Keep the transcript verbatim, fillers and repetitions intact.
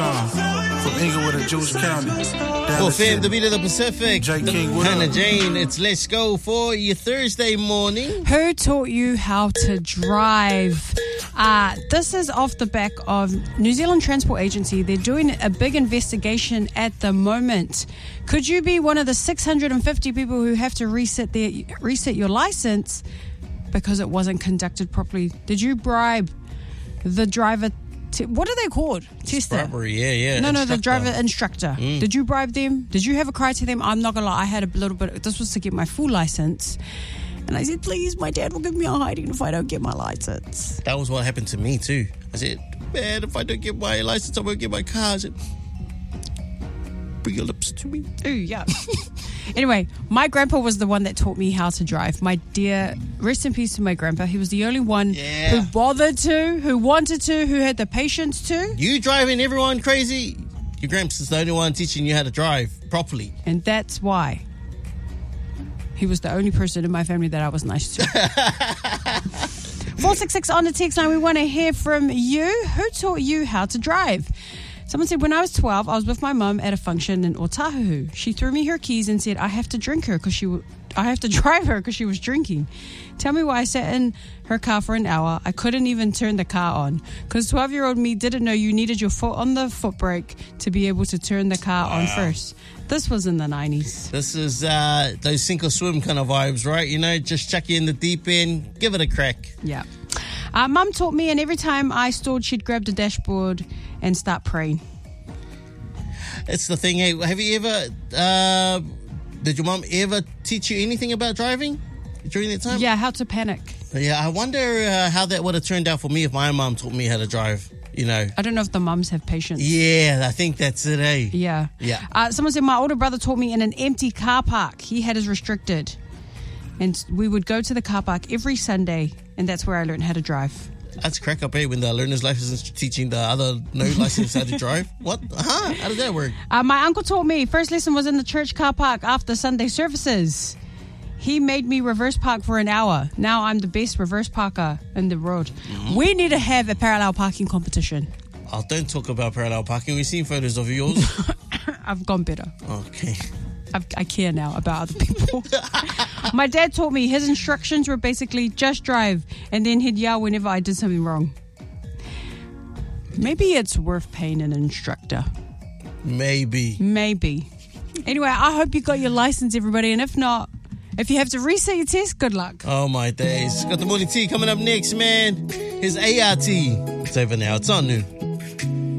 time. From Inglewood to Juice County. Well, fam, the beat of the Pacific. J. King, what Hannah up? Jane, it's Let's Go for your Thursday morning. Who taught you how to drive? Uh, this is off the back of New Zealand Transport Agency. They're doing a big investigation at the moment. Could you be one of the six hundred fifty people who have to reset their reset your license because it wasn't conducted properly? Did you bribe the driver? Te- what are they called? Tester. Bribery, yeah, yeah. No, no, instructor. the driver instructor. Mm. Did you bribe them? Did you have a cry to them? I'm not gonna lie, I had a little bit. This was to get my full license, and I said, "Please, my dad will give me a hiding if I don't get my license." That was what happened to me too. I said, man, if I don't get my license, I won't get my car. I said, bring your lips to me. Ooh, yeah. Anyway, my grandpa was the one that taught me how to drive. My dear, rest in peace to my grandpa. He was the only one Yeah. who bothered to, who wanted to, who had the patience to. You driving everyone crazy? Your gramps is the only one teaching you how to drive properly. And that's why he was the only person in my family that I was nice to. four six six on the text line. We want to hear from you. Who taught you how to drive? Someone said, when I was twelve, I was with my mum at a function in Otahuhu. She threw me her keys and said, I have to drink her because she, w- I have to drive her because she was drinking. Tell me why I sat in her car for an hour. I couldn't even turn the car on because twelve-year-old me didn't know you needed your foot on the foot brake to be able to turn the car wow. on first. This was in the nineties. This is uh, those sink or swim kind of vibes, right? You know, just chuck you in the deep end, give it a crack. Yeah. Uh, Mum taught me, and every time I stalled, she'd grab the dashboard and start praying. It's the thing, hey, have you ever, uh, did your mum ever teach you anything about driving during that time? Yeah, how to panic. Yeah, I wonder uh, how that would have turned out for me if my mum taught me how to drive, you know. I don't know if the mums have patience. Yeah, I think that's it, eh? Yeah. Yeah. Uh, someone said, my older brother taught me in an empty car park. He had his restricted. And we would go to the car park every Sunday, and that's where I learned how to drive. That's crack up, eh? When the learner's license is teaching the other no license how to drive. What? Huh? How does that work? Uh, my uncle taught me. First lesson was in the church car park after Sunday services. He made me reverse park for an hour. Now I'm the best reverse parker in the road. Mm-hmm. We need to have a parallel parking competition. Oh, don't talk about parallel parking. We've seen photos of yours. I've gone better. Okay. I've, I care now about other people. My dad taught me his instructions were basically just drive, and then he'd yell whenever I did something wrong. Maybe it's worth paying an instructor. Maybe. Maybe. Anyway, I hope you got your license, everybody, and if not, if you have to reset your test, good luck. Oh, my days. Got the morning tea coming up next, man. Here's A R T. It's over now. It's on noon.